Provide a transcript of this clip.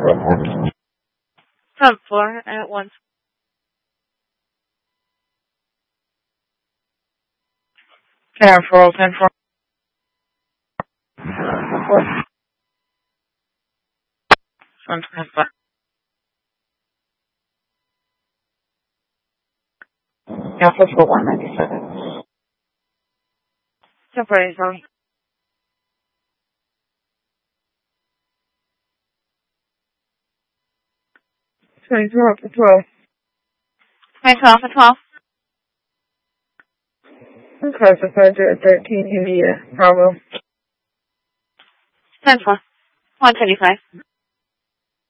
Front floor at 1. 10-4, 10-4. 125. Alpha for 197. Temporary zone. 2012 for 12. 2012 for 12. Classified at 13 India. Bravo. 10-4. 125.